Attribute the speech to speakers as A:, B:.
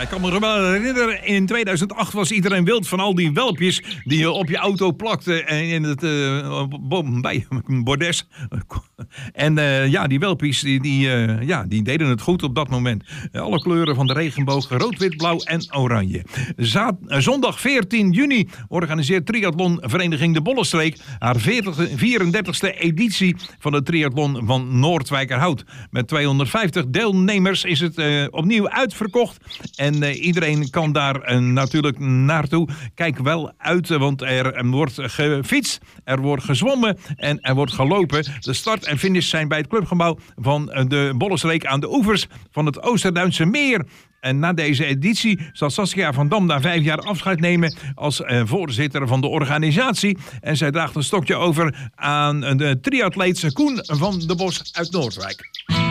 A: ik kan me wel herinneren, in 2008 was iedereen wild van al die welpjes die je op je auto plakte in het bij bordes. En die welpjes die deden het goed op dat moment. Alle kleuren van de regenboog, rood, wit, blauw en oranje. Zondag 14 juni organiseert triathlonvereniging De Bollenstreek haar 34e editie van de triathlon van Noordwijkerhout. Met 250 deelnemers is het opnieuw uitverkocht. En iedereen kan daar natuurlijk naartoe. Kijk wel uit, want er wordt gefietst, er wordt gezwommen en er wordt gelopen. De start en finish zijn bij het clubgebouw van de Bollenstreek aan de oevers van het Oosterduinse Meer. En na deze editie zal Saskia van Dam na 5 jaar afscheid nemen als voorzitter van de organisatie. En zij draagt een stokje over aan de triatleet Koen van de Bos uit Noordwijk.